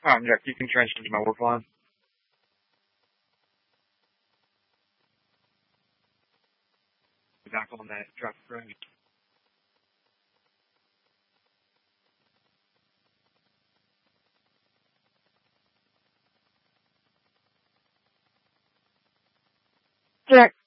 Yeah, you can transfer to my work line. Back on that traffic road. Direct